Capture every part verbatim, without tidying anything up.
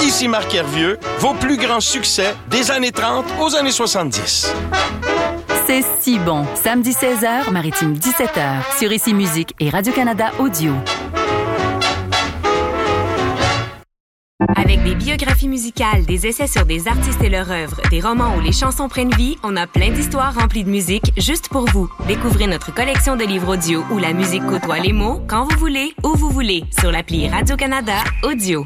Ici Marc Hervieux, vos plus grands succès des années trente aux années soixante-dix. C'est si bon. Samedi seize heures, Maritime dix-sept heures, sur Ici Musique et Radio-Canada Audio. Avec des biographies musicales, des essais sur des artistes et leur œuvre, des romans où les chansons prennent vie, on a plein d'histoires remplies de musique juste pour vous. Découvrez notre collection de livres audio où la musique côtoie les mots quand vous voulez, où vous voulez, sur l'appli Radio-Canada Audio.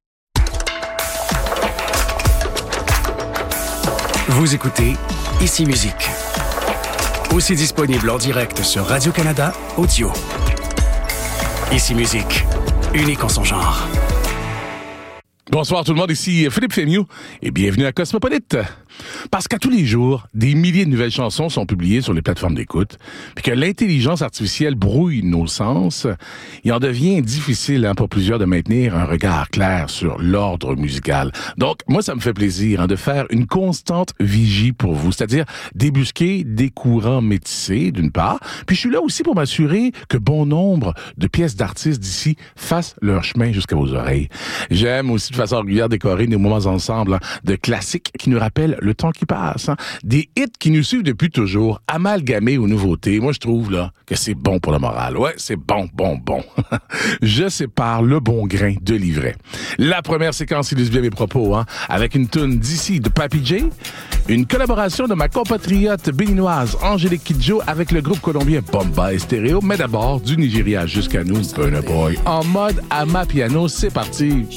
Vous écoutez Ici Musique. Aussi disponible en direct sur Radio-Canada Audio. Ici Musique, unique en son genre. Bonsoir tout le monde, ici Philippe Fémieux et bienvenue à Cosmopolite. Parce qu'à tous les jours, des milliers de nouvelles chansons sont publiées sur les plateformes d'écoute, puis que l'intelligence artificielle brouille nos sens, il en devient difficile hein, pour plusieurs de maintenir un regard clair sur l'ordre musical. Donc, moi, ça me fait plaisir hein, de faire une constante vigie pour vous, c'est-à-dire débusquer des courants métissés, d'une part, puis je suis là aussi pour m'assurer que bon nombre de pièces d'artistes d'ici fassent leur chemin jusqu'à vos oreilles. J'aime aussi de façon régulière décorer nos moments ensemble hein, de classiques qui nous rappellent le temps qui passe. Hein. Des hits qui nous suivent depuis toujours, amalgamés aux nouveautés. Moi, je trouve là que c'est bon pour le moral. Ouais, c'est bon, bon, bon. Je sépare le bon grain de l'ivraie. La première séquence illustre bien mes propos, hein, avec une toune d'ici de Papy J, une collaboration de ma compatriote béninoise Angélique Kidjo avec le groupe colombien Bombay Stereo, mais d'abord du Nigeria jusqu'à nous, Burna Boy, en mode Amapiano. C'est parti.